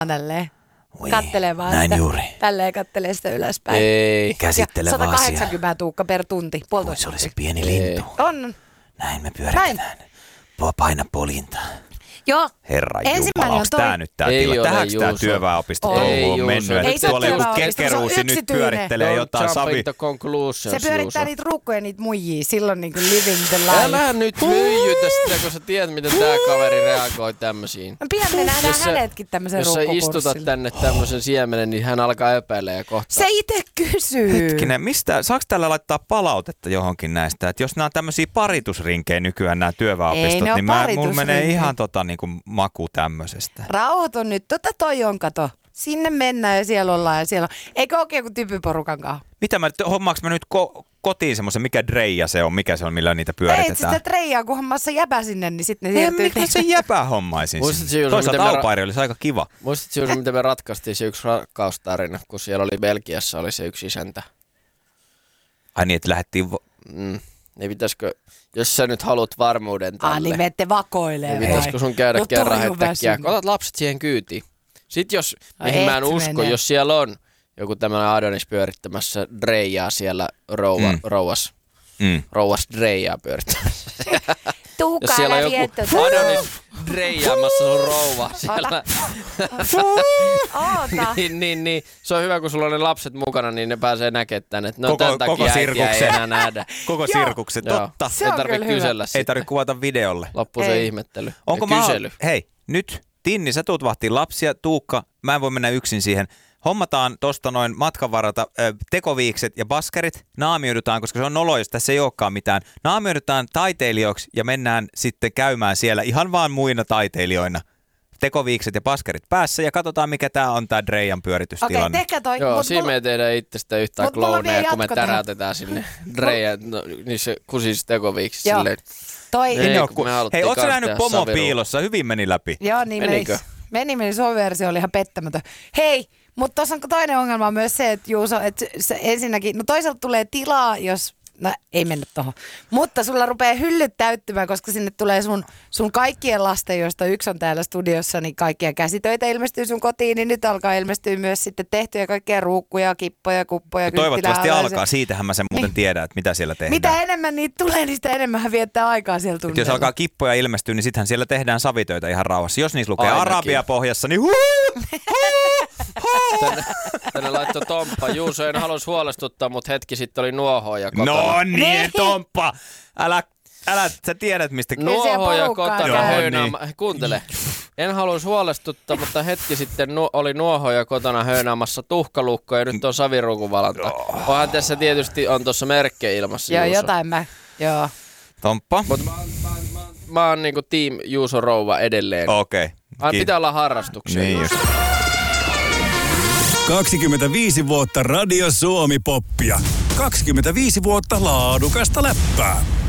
tälleen. Kattelee vaan, näin että juuri. tälleen kattelee sitä ylöspäin. Ei. Käsittelevä 180 Tuukka per tunti, puolitoista. Se olisi pieni lintu. On. Näin me pyöritetään. Paina poljintaa. Joo. Herra Jumala, Ensimmäinen on onko tää nyt tää Ei tila? ole, Tähänkö tää Juuso. työväenopisto Ei, touhu on Juuso. mennyt? Ei Että se ole tuolla joku työväenopisto, se on kekeruusi nyt yksityinen. pyörittelee jotain Jump savi. into conclusions, Se pyörittää Juuso. niitä ruukkuja ja niitä muijia. Silloin niinku living the life. Älä nyt myyjytä sitä, kun sä tiedät, miten tää kaveri reagoi tämmöisiin. No pian me nähdään hänetkin tämmöisen Jos sä ruukkukurssilla. istutat tänne tämmöisen siemenen, niin hän alkaa epäillä ja kohta. Se itse kysyy. Hetkinen, saako täällä laittaa palautetta johonkin näistä? Että jos nämä on tämmöisiä paritusrinkejä nykyään nämä työväenopistot, Ei ne niin oo mulla menee paritusrinkejä. ihan niinku maku tämmöisestä. Rauhoitu nyt. Toi on, kato. Sinne mennään ja siellä ollaan ja siellä on. Eikö oikein joku typyporukan kanssa? Mitä hommaaks mä nyt kotiin semmoisen, mikä dreija se on, mikä se on, millä niitä Ei pyöritetään? sitä treijaa, kun hommassa jäpä sinne, niin sitten ne Ei, siirtyy. miten se jäpä hommaisin Muistatko, sinne? Juuso, Toisaalta miten me aupairi olisi aika kiva. Muistatko, Juuso, miten me ratkaistiin se yksi rakkaustarina, kun siellä oli Belgiassa oli se yksi isäntä? Ai niin, että lähdettiin... Niin pitäisikö, jos sä nyt haluat varmuuden tälle, Niin vette vakoilee. niin pitäisikö sun käydä No kerran toi on hetkiä, väsynyt. otat lapset siihen kyytiin. Sitten jos, No mihin mä en et usko, mene. jos siellä on joku tämmöinen Adonis pyörittämässä dreijaa siellä rouas dreijaa pyörittämässä. Tuukka, Jos siellä on älä joku viettä. Adonis dreijaamassa sun rouva siellä, Oota. niin, se on hyvä, kun sulla on ne lapset mukana, niin ne pääsee näkemään tänne, että no tämän Koko takia äitiä ei sirkuksen. enää nähdä. Koko Joo. sirkuksen, Joo. totta. Se Ei on tarvitse kyllä hyvä. kysellä Ei sitä. tarvitse kuvata videolle. Loppuu se Ei. ihmettely. Onko ja kysely. Hei, nyt Tinni, sä tuut vahtiin lapsia, Tuukka, mä en voi mennä yksin siihen. Hommataan tosta noin matkan varalta tekoviikset ja baskerit, naamioidutaan, koska se on nolo, jos tässä ei olekaan mitään. Naamioidutaan taiteilijoiksi ja mennään sitten käymään siellä ihan vaan muina taiteilijoina. Tekoviikset ja baskerit päässä ja katsotaan, mikä tää on tää Dreijan pyöritystilanne. Okei, tehkää toi. Joo, Mut siinä me ei tehdä itsestä yhtään mut mulla on klooneja, vielä kun me jatko tähän. täräytetään sinne Dreija, niissä kusissa tekoviiksissa Joo. silleen. toi. Ei, Ei ne oo kun me haluttiin Hei, ootko sä kans nähnyt tehdä Pomo savirua. piilossa? Hyvin meni läpi. Joo, niin Menikö? meni. Se versio oli ihan pettämätön. Hei, mutta tuossa on toinen ongelma on myös se, että Juuso, että se ensinnäkin, no toisaalta tulee tilaa, jos, no ei mennä tohon, mutta sulla rupeaa hyllyt täyttymään, koska sinne tulee sun kaikkien lasten, joista yksi on täällä studiossa, niin kaikkia käsitöitä ilmestyy sun kotiin, niin nyt alkaa ilmestyä myös sitten tehtyjä kaikkia ruukkuja, kippoja, kuppoja, Toivottavasti kynttilää, alkaa. Siitähän mä sen muuten tiedän, että mitä siellä tehdään. Mitä enemmän niitä tulee, niin sitä enemmän hän viettää aikaa siellä Jos tunnella. alkaa kippoja ilmestyä, niin sittenhän siellä tehdään savitöitä ihan rauhassa. Jos niissä lukee Ainakin. Arabia pohjassa, niin Tänne laittoi Tomppa. Juuso, en halus huolestuttaa, mutta hetki sitten oli nuohoja kotona. no niin, Tomppa! Älä, sä tiedät mistä... Nuohoja porukkaa kotona käy. höynäämässä. Kuuntele. En halus huolestuttaa, mutta hetki sitten oli nuohoja kotona höynäämässä tuhkalukkoja ja nyt on saviruukuvalanta. Onhan tässä tietysti on tuossa merkkejä ilmassa, Joo, Juuso. jotain joo. Tomppa? Mutta mä oon niinku team Juuso Rouva edelleen. Okei. Pitää olla harrastuksia. Niin just. 25 vuotta Radio Suomi-poppia. 25 vuotta laadukasta läppää.